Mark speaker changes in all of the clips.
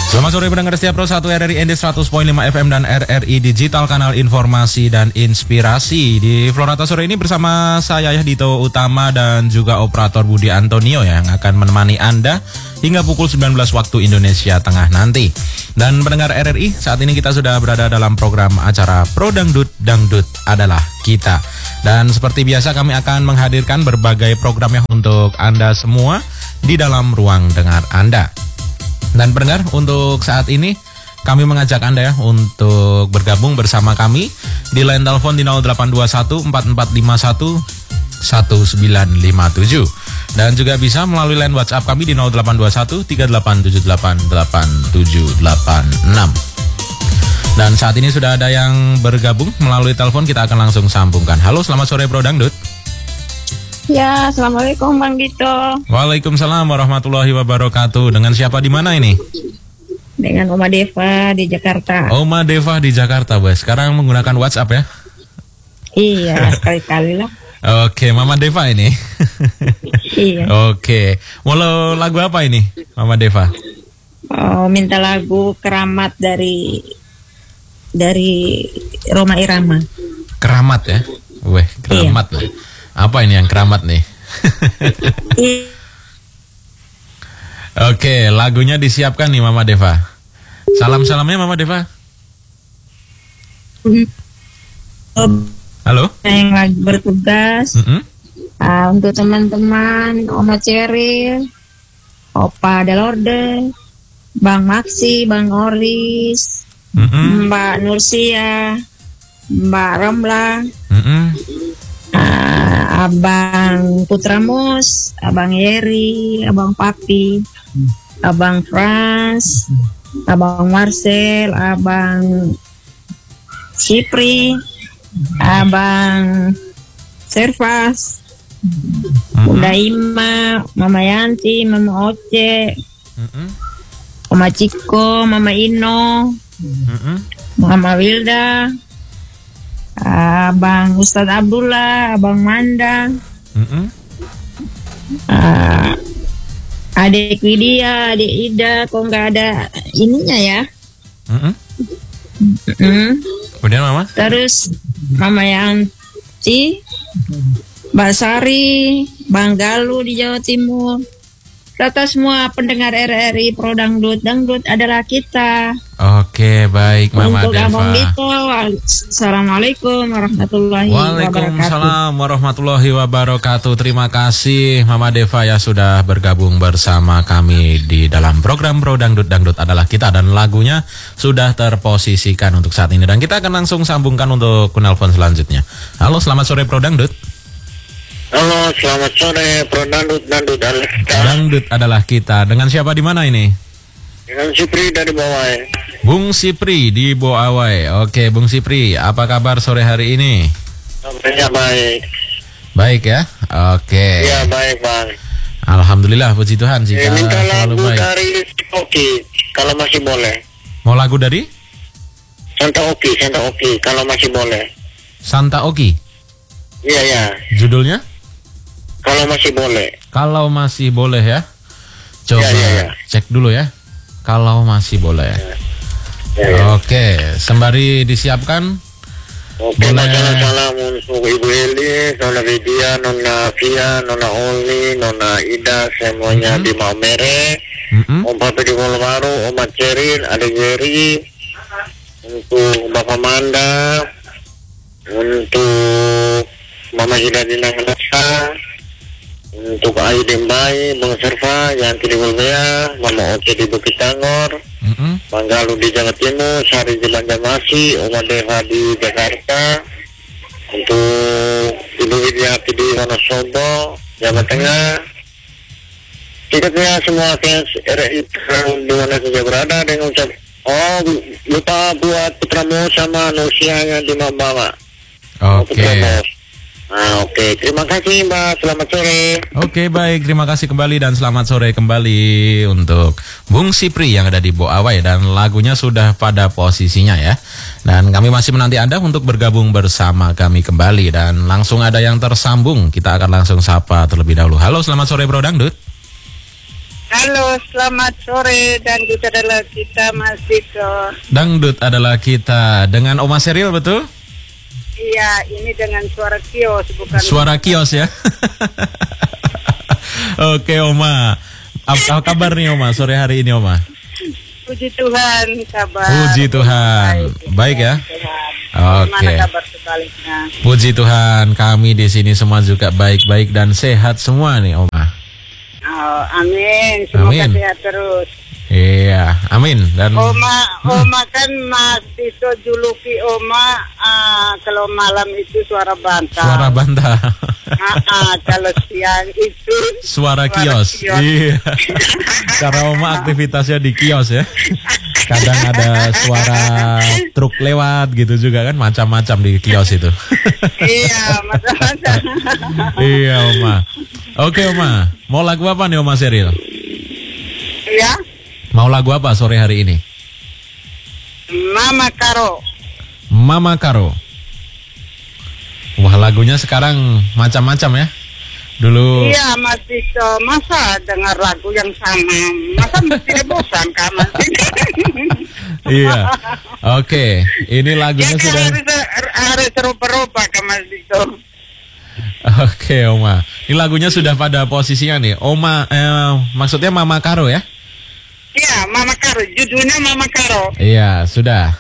Speaker 1: Selamat sore pendengar setia Pro 1 RRI ND 100.5 FM dan RRI Digital, kanal informasi dan inspirasi. Di Florata sore ini bersama saya Dito Utama dan juga operator Budi Antonio yang akan menemani Anda hingga pukul 19 waktu Indonesia Tengah nanti. Dan pendengar RRI, saat ini kita sudah berada dalam program acara Pro Dangdut, Dangdut adalah kita. Dan seperti biasa kami akan menghadirkan berbagai program yang untuk Anda semua di dalam ruang dengar Anda. Dan pendengar, untuk saat ini kami mengajak Anda ya untuk bergabung bersama kami di line telepon di 0821 4451 1957 dan juga bisa melalui line WhatsApp kami di 0821 38788786. Dan saat ini sudah ada yang bergabung melalui telepon, kita akan langsung sambungkan. Halo, selamat sore Bro Dangdut.
Speaker 2: Ya, assalamualaikum Bang Dito.
Speaker 1: Waalaikumsalam warahmatullahi wabarakatuh. Dengan siapa di mana ini?
Speaker 2: Dengan Oma Deva di Jakarta.
Speaker 1: Oma Deva di Jakarta, Bos. Sekarang menggunakan WhatsApp ya?
Speaker 2: Iya, sekali-kali lah.
Speaker 1: Oke, Mama Deva ini.
Speaker 2: Iya.
Speaker 1: Oke, mau lagu apa ini, Mama Deva?
Speaker 2: Oh, minta lagu Keramat dari Rhoma Irama.
Speaker 1: Keramat ya? Weh, keramat lah. Apa ini yang keramat nih? Oke, lagunya disiapkan nih Mama Deva. Salam-salamnya Mama Deva. Halo?
Speaker 2: Yang lagi bertugas. Untuk teman-teman Oma Ceril, Opa Delorde, Bang Maksi, Bang Oris, Mbak Nursia, Mbak Ramla, Abang Putramus, Abang Yeri, Abang Papi, Abang Frans, Abang Marcel, Abang Cipri, Abang Servas, Bunda Ima, Mama Yanti, Mama Oce, Mama Ciko, Mama Ino, Mama Wilda, Abang Ustadz Abdullah, Abang Manda, Adik Widya, Adik Ida, kok nggak ada ininya ya?
Speaker 1: Kemudian Mama?
Speaker 2: Terus Mama Yanti, Mbak Sari, Bang Galuh di Jawa Timur, serta semua pendengar RRI Pro Dangdut, Dangdut adalah kita.
Speaker 1: Oke, baik Mama
Speaker 2: Untuk
Speaker 1: Deva.
Speaker 2: Abang Dito, assalamualaikum warahmatullahi wabarakatuh.
Speaker 1: Waalaikumsalam warahmatullahi wabarakatuh. Terima kasih Mama Deva ya sudah bergabung bersama kami di dalam program Pro Dangdut, Dangdut adalah kita, dan lagunya sudah terposisikan untuk saat ini dan kita akan langsung sambungkan untuk penelpon selanjutnya. Halo, selamat sore Pro Dangdut.
Speaker 3: Halo, selamat sore Pro Dangdut, Dangdut adalah kita.
Speaker 1: Dangdut adalah kita. Dengan siapa di mana ini?
Speaker 3: Dengan Cipri dari Bawai.
Speaker 1: Bung Cipri di Boawai. Oke, Bung Cipri, apa kabar sore hari ini?
Speaker 3: Kabarnya baik.
Speaker 1: Baik ya? Oke.
Speaker 3: Iya, baik Bang.
Speaker 1: Alhamdulillah, puji Tuhan jika
Speaker 3: Minta
Speaker 1: selalu
Speaker 3: lagu
Speaker 1: baik.
Speaker 3: dari Oki, kalau masih boleh.
Speaker 1: Mau lagu dari?
Speaker 3: Santa Oki, kalau masih boleh.
Speaker 1: Santa Oki.
Speaker 3: Iya, ya.
Speaker 1: Judulnya?
Speaker 3: Kalau masih boleh.
Speaker 1: Kalau masih boleh ya. Coba
Speaker 3: Ya.
Speaker 1: cek dulu ya. Kalau masih boleh.
Speaker 3: Ya.
Speaker 1: Oke, sembari disiapkan.
Speaker 3: Oke,
Speaker 1: Boleh.
Speaker 3: salam untuk Ibu Eli, Nona Vidya, Nona Fia, Nona Oli, Nona Ida, semuanya di Maumere. Om Papi di Baru, Om Ceril, Adik Yeri, untuk Bapak Manda, untuk Mama Hidadina Nasa, untuk Ayu Dembai, Bang Serva, Yanti di Bulbea, Mama Oce di Bukit Tangor, Bang Galuh di Jawa Timur, Sari di Banjarmasin, Oma Deva di Jakarta, untuk Ibu Widyati di Wonosobo, Jawa Tengah. Tiketnya semua fans RRI di mana saja berada dengan ucap lupa buat Putramu sama Nusia yang di Mambala.
Speaker 1: Oke.
Speaker 3: Oke, terima kasih Mbak, selamat sore.
Speaker 1: Oke, baik, terima kasih kembali dan selamat sore kembali untuk Bung Cipri yang ada di Boawai, dan lagunya sudah pada posisinya ya. Dan kami masih menanti Anda untuk bergabung bersama kami kembali, dan langsung ada yang tersambung. Kita akan langsung sapa terlebih dahulu. Halo, selamat sore Bro Dangdut.
Speaker 4: Halo, selamat sore. Dangdut adalah kita, Mas Dito.
Speaker 1: Dangdut adalah kita. Dengan Oma Seril, betul?
Speaker 4: Iya, ini dengan suara kios, bukan
Speaker 1: suara kios ya. Oke Oma, apa kabar nih Oma sore hari ini Oma?
Speaker 4: Puji Tuhan, kabar.
Speaker 1: Puji Tuhan, baik ya. Oke.
Speaker 4: Gimana kabar sebaliknya?
Speaker 1: Puji Tuhan, kami di sini semua juga baik-baik dan sehat semua nih Oma.
Speaker 4: Oh, amin. Semoga
Speaker 1: Amin.
Speaker 4: sehat terus.
Speaker 1: Iya, amin. Dan
Speaker 4: Oma kan Mas Dito juluki Oma kalau malam itu suara bantah.
Speaker 1: suara bantah.
Speaker 4: Kalau siang itu
Speaker 1: Suara kios. Iya. Karena Oma aktivitasnya di kios ya. Kadang ada suara truk lewat gitu juga kan, macam-macam di kios itu.
Speaker 4: Iya, macam-macam.
Speaker 1: Iya Oma. Oke Oma, mau lagu apa nih Oma Seril?
Speaker 4: Ya,
Speaker 1: Mau lagu apa sore hari ini?
Speaker 4: Mama Karo.
Speaker 1: Mama Karo. Wah lagunya sekarang macam-macam ya. Dulu.
Speaker 4: Iya, Mas Dito. Masa dengar lagu yang sama? Masa tidak bosan kan, Mas Dito?
Speaker 1: Iya. Oke, ini lagunya
Speaker 4: Ya,
Speaker 1: sudah.
Speaker 4: harus serupa-rupa kan, Mas Dito.
Speaker 1: Oke Oma, ini lagunya sudah pada posisinya nih. Oma, maksudnya Mama Karo ya?
Speaker 4: Iya, Mama Karo. Judulnya Mama Karo.
Speaker 1: Iya, sudah.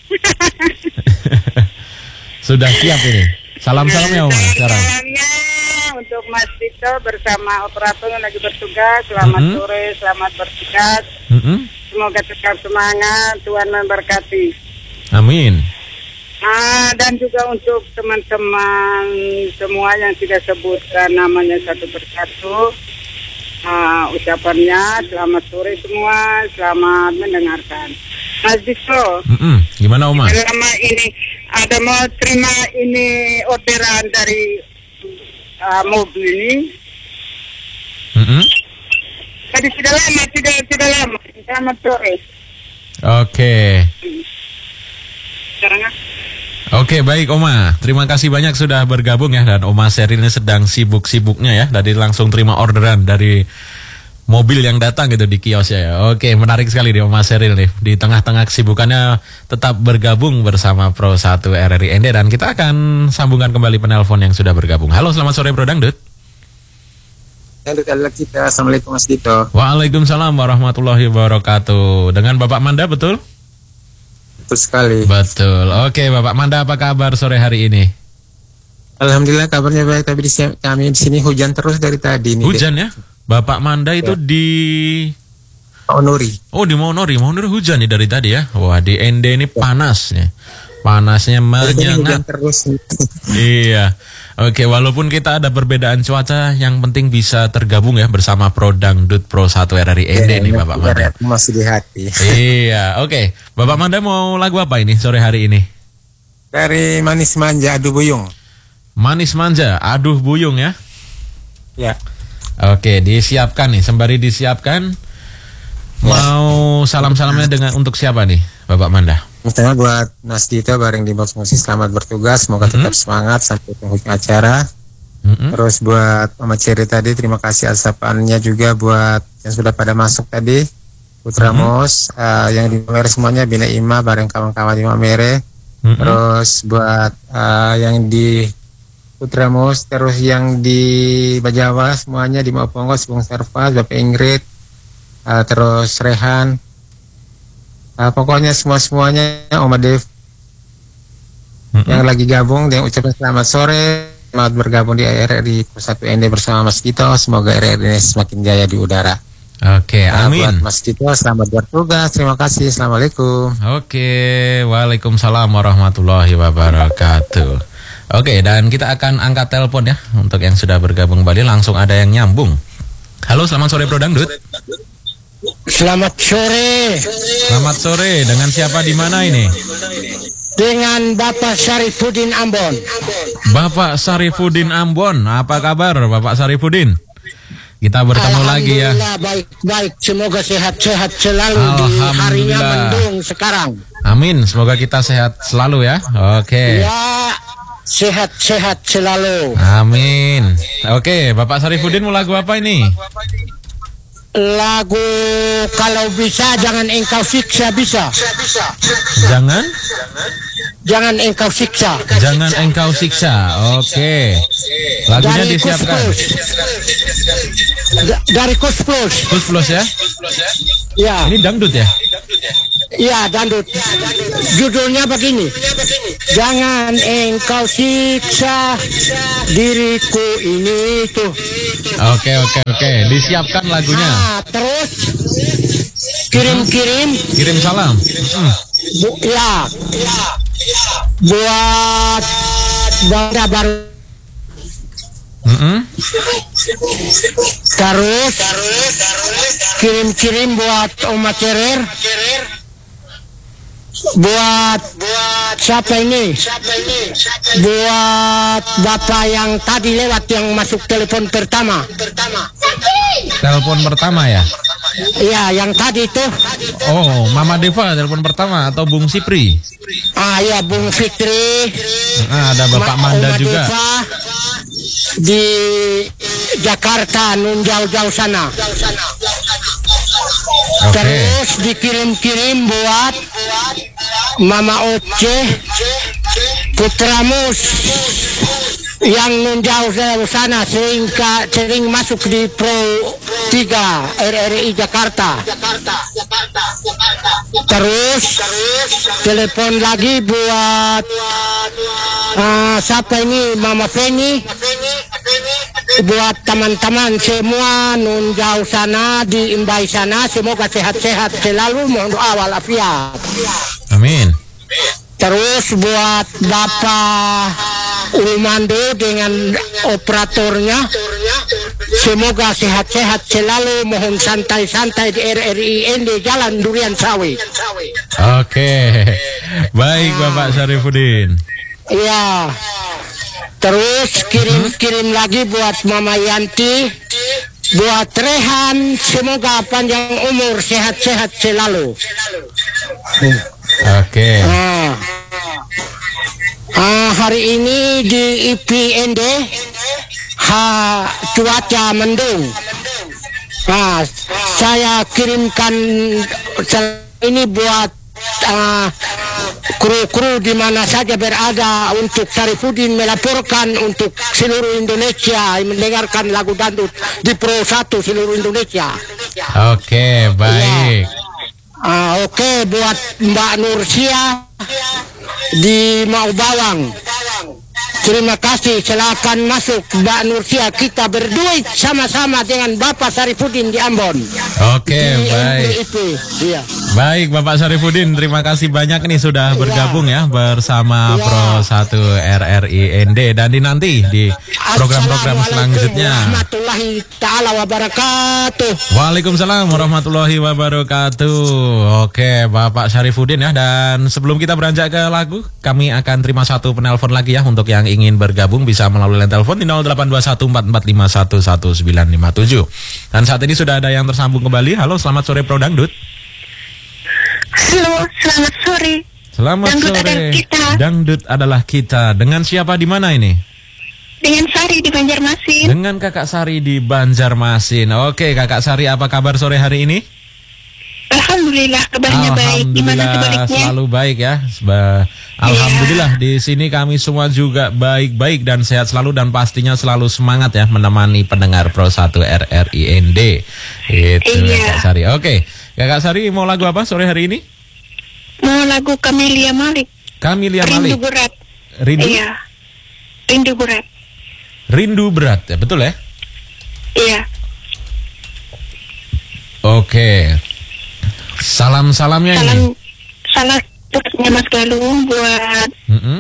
Speaker 1: Sudah siap ini. Salam-salamnya Oma sekarang.
Speaker 4: Salamnya untuk Mas Dito bersama operator yang lagi bertugas. Selamat sore, selamat bertugas. Semoga tetap semangat, Tuhan memberkati.
Speaker 1: Amin.
Speaker 4: Dan juga untuk teman-teman semua yang tidak sebutkan namanya satu persatu, ucapannya selamat sore semua, selamat mendengarkan. Mas Dito,
Speaker 1: Gimana Oma?
Speaker 4: selama ini ada mau terima ini orderan dari mobil ini. Tadi sudah lama. Selamat sore.
Speaker 1: Oke.
Speaker 4: Sekarang
Speaker 1: Oke baik Oma, terima kasih banyak sudah bergabung ya. Dan Oma Seril ini sedang sibuk-sibuknya ya. Tadi langsung terima orderan dari mobil yang datang gitu di kiosnya ya. Oke, menarik sekali nih Oma Seril nih. Di tengah-tengah kesibukannya tetap bergabung bersama Pro 1 RRI ND. Dan kita akan sambungkan kembali penelpon yang sudah bergabung. Halo, selamat sore Bro Dangdut.
Speaker 5: Dangdut adalah kita. Assalamualaikum Mas Dito.
Speaker 1: Waalaikumsalam warahmatullahi wabarakatuh. Dengan Bapak Manda betul?
Speaker 5: Betul sekali.
Speaker 1: Betul. Oke Bapak Manda, apa kabar sore hari ini?
Speaker 5: Alhamdulillah kabarnya baik, tapi kami di sini hujan terus dari tadi nih.
Speaker 1: Hujan ya? Bapak Manda itu di
Speaker 5: Maunuri.
Speaker 1: Oh di Maunuri hujan nih dari tadi ya. Wah di ND ini panas nih. Panasnya menyengat.
Speaker 5: Hujan terus.
Speaker 1: Iya. Oke, walaupun kita ada perbedaan cuaca, yang penting bisa tergabung ya bersama Pro Dangdut Pro 1 RRI ND nih Bapak Manda.
Speaker 5: Masih di hati.
Speaker 1: Iya, oke. Bapak Manda mau lagu apa ini sore hari ini?
Speaker 5: Dari Manis Manja Aduh Buyung.
Speaker 1: Manis Manja Aduh Buyung ya.
Speaker 5: Ya.
Speaker 1: Oke, disiapkan nih, sembari disiapkan. Mau salam-salamnya untuk siapa nih Bapak Manda?
Speaker 5: Pertama buat Mas Dito bareng di Box Musik, selamat bertugas, semoga tetap semangat sampai penghujung acara. Terus buat Mama Ceri tadi, terima kasih asapannya juga buat yang sudah pada masuk tadi. Putra Mos, yang di Mamere semuanya, Bina Ima bareng kawan-kawan di Mamere. Terus buat yang di Putra Mos, terus yang di Bajawa semuanya, di Maupongos, Bung Serva, Bapak Ingrid, terus Rehan. Pokoknya semuanya Om Dev yang lagi gabung, yang ucapkan selamat sore, selamat bergabung di RRI Pro 1 ND bersama Mas Dito. Semoga RRI ini semakin jaya di udara.
Speaker 1: Oke, amin.
Speaker 5: Buat Mas Dito selamat bertugas, terima kasih, assalamualaikum.
Speaker 1: Oke, waalaikumsalam warahmatullahi wabarakatuh. Oke, dan kita akan angkat telepon ya untuk yang sudah bergabung kembali, langsung ada yang nyambung. Halo, selamat sore Bro Dangdut.
Speaker 6: Selamat sore.
Speaker 1: Selamat sore, dengan siapa di mana ini?
Speaker 6: Dengan Bapak Syarifuddin Ambon.
Speaker 1: Bapak Syarifuddin Ambon, apa kabar Bapak Syarifuddin? Kita bertemu lagi ya.
Speaker 6: Alhamdulillah baik-baik, semoga sehat-sehat selalu di harinya mendung sekarang.
Speaker 1: Amin, semoga kita sehat selalu ya. Oke.
Speaker 6: Ya, sehat-sehat selalu.
Speaker 1: Amin. Oke, Bapak Syarifuddin mau lagu apa ini?
Speaker 6: lagu kalau bisa jangan engkau siksa bisa. Jangan engkau siksa.
Speaker 1: Jangan engkau siksa. Oke. Lagunya
Speaker 6: Dari
Speaker 1: disiapkan.
Speaker 6: Dari Kus Plus.
Speaker 1: Kus Plus ya?
Speaker 6: Ya.
Speaker 1: Ini dangdut ya?
Speaker 6: Iya, dangdut. Judulnya begini. Jangan engkau siksa diriku ini tuh.
Speaker 1: Oke. Disiapkan lagunya.
Speaker 6: Nah, terus kirim
Speaker 1: salam.
Speaker 6: ya. Buat banda baru. Terus kirim buat Oma Cerer. Buat siapa ini? Buat bapak yang tadi lewat yang masuk telepon pertama.
Speaker 1: Telepon pertama ya?
Speaker 6: Iya, yang tadi itu.
Speaker 1: Oh, Mama Deva telepon pertama atau Bung Sipri?
Speaker 6: Iya, Bung Fitri.
Speaker 1: Ada Bapak Manda
Speaker 6: Oma
Speaker 1: juga.
Speaker 6: Deva di Jakarta, nun jauh-jauh sana.
Speaker 1: Oke.
Speaker 6: Terus dikirim buat Mama Oce, putramu yang nun jauh sana sering masuk di Pro 3 RRI Jakarta. Terus telepon lagi buat siapa ini, Mama Feni, buat teman-teman semua nun jauh sana di Imbai sana, semoga sehat-sehat selalu, mohon doa walafiat.
Speaker 1: Amin.
Speaker 6: Terus buat Bapak Ulmando dengan operatornya, semoga sehat-sehat selalu, mohon santai-santai di RRIND Jalan Durian Sawit.
Speaker 1: Oke. Baik Bapak Syarifuddin.
Speaker 6: Iya. Terus kirim lagi buat Mama Yanti, buat Rehan, semoga panjang umur, sehat-sehat selalu.
Speaker 1: Oke.
Speaker 6: Hari ini di IPND cuaca mendung. Saya kirimkan ini buat kru-kru di mana saja berada untuk Syarifuddin melaporkan untuk seluruh Indonesia mendengarkan lagu dangdut di Pro 1 seluruh Indonesia.
Speaker 1: Oke, baik.
Speaker 6: Oke, buat Mbak Nursia di Mau Bawang. Terima kasih, silakan masuk Mbak Nursia, kita berduit sama-sama dengan Bapak Syarifuddin di Ambon.
Speaker 1: Oke, baik.
Speaker 6: Iya.
Speaker 1: Baik Bapak Syarifuddin, terima kasih banyak nih sudah bergabung ya bersama Pro 1 RRIND, dan nanti di program-program selanjutnya.
Speaker 6: Warahmatullahi ta'ala wabarakatuh.
Speaker 1: Waalaikumsalam warahmatullahi wabarakatuh. Oke Bapak Syarifuddin ya, dan sebelum kita beranjak ke lagu, kami akan terima satu penelpon lagi ya. Untuk yang ingin bergabung bisa melalui line telepon di 082144511957. Dan saat ini sudah ada yang tersambung kembali. Halo, selamat sore Pro Dangdut.
Speaker 7: Halo, selamat sore.
Speaker 1: Selamat
Speaker 7: Dangdut
Speaker 1: sore.
Speaker 7: adalah kita.
Speaker 1: Dangdut adalah kita. Dengan siapa di mana ini?
Speaker 7: Dengan Sari di Banjarmasin.
Speaker 1: Dengan Kakak Sari di Banjarmasin. Oke, Kakak Sari, apa kabar sore hari ini?
Speaker 7: Alhamdulillah, kabarnya baik. Gimana sebaliknya?
Speaker 1: Selalu baik ya. Alhamdulillah, di sini kami semua juga baik-baik dan sehat selalu, dan pastinya selalu semangat ya menemani pendengar Pro 1 RRIND. Itu Kakak Sari. Oke, Kakak Sari mau lagu apa sore hari ini?
Speaker 7: Mau lagu Camelia Malik.
Speaker 1: Camelia Malik.
Speaker 7: Rindu Berat.
Speaker 1: Rindu?
Speaker 7: Iya. Rindu Berat.
Speaker 1: Rindu Berat, ya betul ya?
Speaker 7: Iya.
Speaker 1: Oke. Salam-salamnya ini.
Speaker 7: Salam buatnya Mas Galung, buat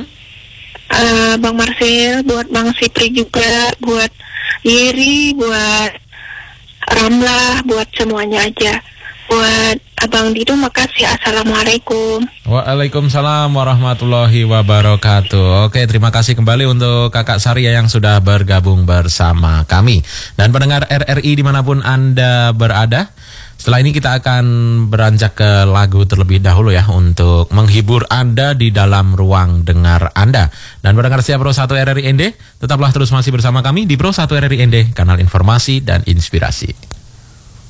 Speaker 7: Bang Marcel, buat Bang Sipri juga, buat Yeri, buat Ramlah, buat semuanya aja. Buat Abang Dido, makasih. Assalamualaikum.
Speaker 1: Waalaikumsalam warahmatullahi wabarakatuh. Oke, terima kasih kembali untuk Kakak Saria yang sudah bergabung bersama kami. Dan pendengar RRI dimanapun Anda berada, setelah ini kita akan beranjak ke lagu terlebih dahulu ya, untuk menghibur Anda di dalam ruang dengar Anda. Dan pendengar siap Pro 1 RRIND, tetaplah terus masih bersama kami di Pro 1 RRIND, kanal informasi dan inspirasi.